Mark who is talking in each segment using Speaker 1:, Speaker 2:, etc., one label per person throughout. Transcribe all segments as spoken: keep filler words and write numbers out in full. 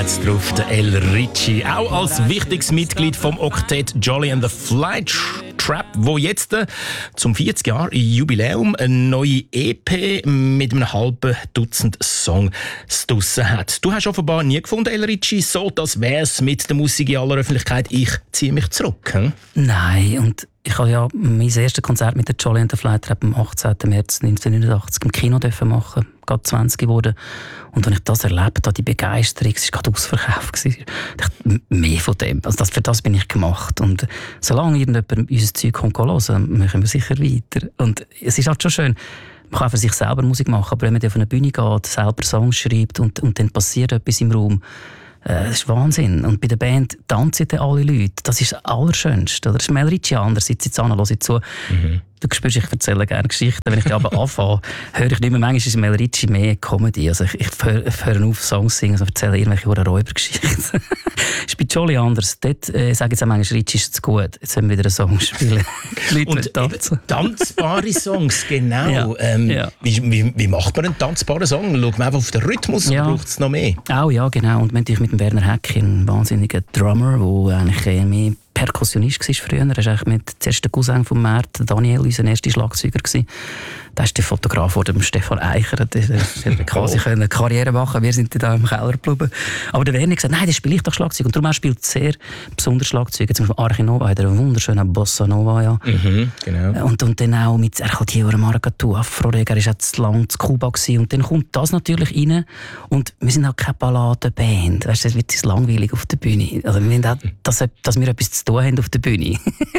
Speaker 1: hat's drauf, der El Ricci. Auch als wichtiges Mitglied vom Oktett Jolly and the Flytrap, wo jetzt äh, zum vierzig Jahr Jubiläum eine neue E P mit einem halben Dutzend Songs draussen hat. Du hast offenbar nie gefunden, El Ricci, so das wär's mit der Musik in aller Öffentlichkeit. Ich ziehe mich zurück. Hm?
Speaker 2: Nein, und ich habe ja mein erstes Konzert mit der Jolly and the Flytrap am achtzehnten März neunzehnhundertneunundachtzig im Kino machen, gerade zwanzig geworden. Und als ich das erlebt habe, die Begeisterung, es war gerade ausverkauft. Ich dachte, mehr von dem. Also das, für das bin ich gemacht. Und solange irgendjemand unser Zeug hören kann, machen wir sicher weiter. Und es ist halt schon schön, man kann für sich selber Musik machen, aber wenn man auf eine Bühne geht, selber Songs schreibt und, und dann passiert etwas im Raum, das ist Wahnsinn. Und bei der Band tanzen dann alle Leute. Das ist das Allerschönste. Das ist El Ricci anders. Sitze jetzt an, höre ich zu. Mhm. Du spürst, ich erzähle gerne Geschichten. Wenn ich aber anfange, höre ich nicht mehr. Manchmal ist El Ricci mehr Comedy. Also ich, ich höre, höre auf, Songs singen, also erzähle irgendwelche Räubergeschichten. Das ist bei Jolly anders. Dort äh, sage ich jetzt auch manchmal, Ricci ist zu gut. Jetzt wollen wir wieder einen Song spielen.
Speaker 1: Und tanzen. Tanzbare Songs, genau. Ja. Ähm, ja. Wie, wie, wie macht man einen tanzbaren Song? Schaut man einfach auf den Rhythmus ja. oder braucht es noch mehr?
Speaker 2: Auch ja, genau. Und wir haben mit dem Werner Häcki, einen wahnsinnigen Drummer, der eigentlich mehr Perkussionist war früher. Er war eigentlich mit zuerst der Cousin von Mert, Daniel, unser erster Schlagzeuger. Da ist der Fotograf vor dem Stefan Eicher. Der hätte quasi oh. eine Karriere machen. Wir sind da im Keller geblieben. Aber der Werner hat gesagt, nein, das spiele ich doch Schlagzeug. Und darum spielt er sehr besonders Schlagzeug. Zum Beispiel Arche Nova hat er einen wunderschönen Bossa Nova. Ja.
Speaker 1: Mhm, genau.
Speaker 2: Und, und dann auch mit Ercadiero Maracatu, Afro-Reggae, er war zu lang zu Kuba gewesen. Und dann kommt das natürlich rein. Und wir sind auch keine Balladenband. Weißt du, es wird langweilig auf der Bühne. Also wir haben auch, dass, dass wir etwas zu tun haben auf der Bühne.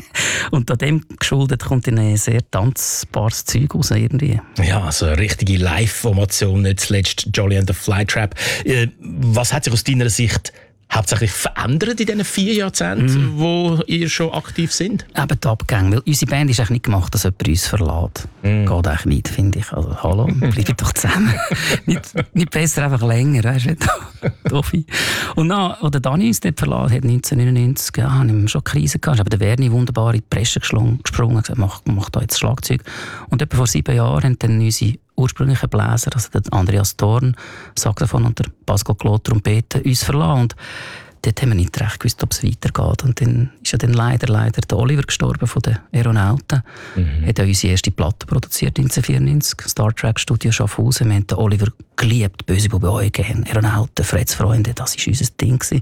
Speaker 2: Und an dem geschuldet kommt dann ein sehr tanzbares Zeug raus. Irgendwie.
Speaker 1: Ja, also eine richtige Live-Formation, nicht zuletzt Jolly and the Flytrap. Äh, was hat sich aus deiner Sicht hauptsächlich verändert in diesen vier Jahrzehnten, mm. wo ihr schon aktiv sind?
Speaker 2: Eben die Abgänge, weil unsere Band ist eigentlich nicht gemacht, dass jemand uns verlässt. Mm. Geht eigentlich nicht, finde ich. Also hallo, bleibt doch zusammen. nicht, nicht besser, einfach länger, weißt du? Und dann, als der Dani uns dort verlässt hat, neunzehnhundertneunundneunzig, ja, haben wir schon eine Krise gehabt. Aber der Werni wunderbar in die Presse gesprungen und gesagt, mach, mach da jetzt Schlagzeug. Und etwa vor sieben Jahren haben dann unsere ursprünglichen Bläser, also der Andreas Dorn, Saxophon und der Pascal Claude Trompete, uns verlassen. Und dort haben wir nicht recht gewusst, ob es weitergeht. Und dann ist ja dann leider, leider der Oliver gestorben von den Aeronauten. Mhm. Hat ja unsere erste Platte produziert neunzehnhundertvierundneunzig, Star Trek Studio Schaffhausen. Wir haben den Oliver geliebt, «Böse Buben Eugen», Aeronauten, «Freds Freunde», das war unser Ding gewesen.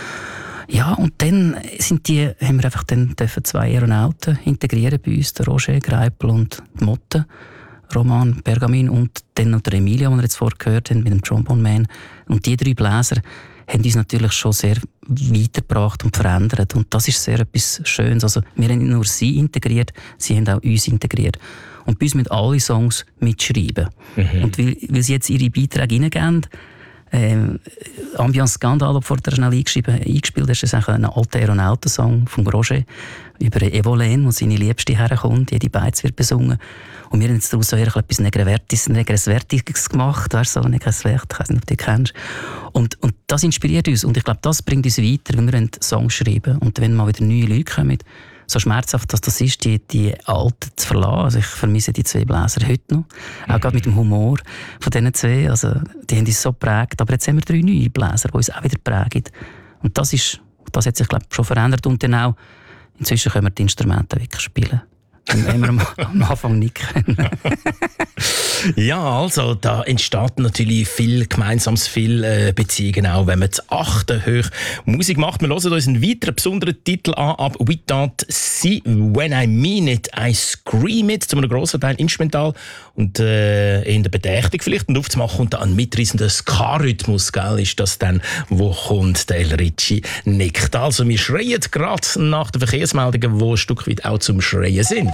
Speaker 2: Ja, und dann sind die, haben wir einfach dann zwei Aeronauten integrieren bei uns, der Roger Greipel und die Motte. Roman Bergamin und dann noch der Emilia, den wir jetzt vorher gehört haben, mit dem Trombone Man. Und die drei Bläser haben uns natürlich schon sehr weitergebracht und verändert. Und das ist sehr etwas Schönes. Also, wir haben nicht nur sie integriert, sie haben auch uns integriert. Und bei uns müssen alle Songs mitschreiben. Mhm. Und weil, weil sie jetzt ihre Beiträge reingeben, Ähm, Ambiance Skandal, der vorher schnell eingeschrieben, eingespielt ist, ist ein alter Aeronautensong von Roger über Evolene, wo seine Liebste herkommt, jede Beiz wird besungen. Und wir haben jetzt daraus so etwas Negrevertis, Negresvertiges gemacht, weißt du, so Negresvert, ich weiss nicht, ob du die kennst. Und, und das inspiriert uns und ich glaube, das bringt uns weiter, wenn wir Songs schreiben und wenn mal wieder neue Leute kommen, so schmerzhaft dass das ist, die, die Alten zu verlassen. Also ich vermisse die zwei Bläser heute noch. Auch gerade mit dem Humor von diesen zwei. Also die haben uns so geprägt. Aber jetzt haben wir drei neue Bläser, die uns auch wieder prägen. Und das, ist, das hat sich, glaube ich, schon verändert. Und dann auch, inzwischen können wir die Instrumente wirklich spielen. Wenn wir am, am Anfang nicht können.
Speaker 1: Ja, also da entsteht natürlich viel Gemeinsames, viel äh, Beziehungen auch, wenn man zu achten hoch Musik macht. Wir hören uns einen weiteren besonderen Titel an, ab «We Don't See When I Mean It, I Scream It», zu einem grossen Teil instrumental und äh, in der Bedächtigung vielleicht und aufzumachen und dann mitreissender Ska-Rhythmus, gell, ist das dann, wo kommt der El Ricci nickt. Also wir schreien gerade nach den Verkehrsmeldungen, die ein Stück weit auch zum Schreien sind.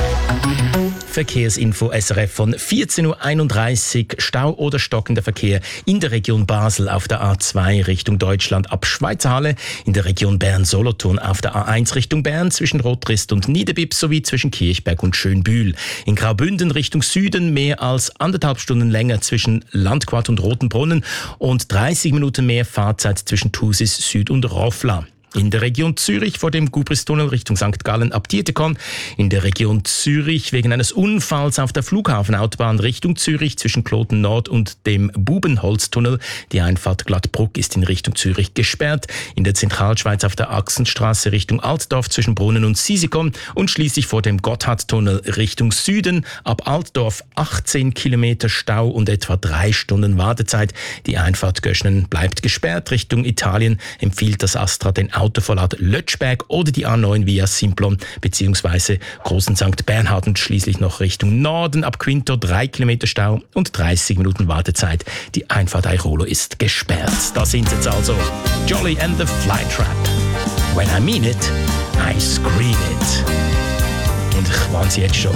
Speaker 1: Verkehrsinfo S R F von vierzehn Uhr einunddreißig. Stau oder stockender Verkehr in der Region Basel auf der A zwei Richtung Deutschland ab Schweizerhalle, in der Region Bern-Solothurn auf der A eins Richtung Bern zwischen Rotrist und Niederbipp sowie zwischen Kirchberg und Schönbühl. In Graubünden Richtung Süden mehr als anderthalb Stunden länger zwischen Landquart und Rotenbrunnen und dreißig Minuten mehr Fahrzeit zwischen Thusis Süd und Roffla. In der Region Zürich vor dem Gubristunnel Richtung Sankt Gallen ab Dietikon. In der Region Zürich wegen eines Unfalls auf der Flughafenautobahn Richtung Zürich zwischen Kloten Nord und dem Bubenholztunnel. Die Einfahrt Glattbruck ist in Richtung Zürich gesperrt. In der Zentralschweiz auf der Achsenstraße Richtung Altdorf zwischen Brunnen und Sisikon. Und schließlich vor dem Gotthardtunnel Richtung Süden. Ab Altdorf achtzehn Kilometer Stau und etwa drei Stunden Wartezeit. Die Einfahrt Göschnen bleibt gesperrt. Richtung Italien empfiehlt das Astra den Autoverlad Lötschberg oder die A neun via Simplon bzw. Großen Sankt Bernhard und schließlich noch Richtung Norden ab Quinto drei Kilometer Stau und dreißig Minuten Wartezeit. Die Einfahrt Airolo ist gesperrt. Da sind jetzt also Jolly and the Flytrap. When I mean it, I scream it. Und ich warne Sie jetzt schon.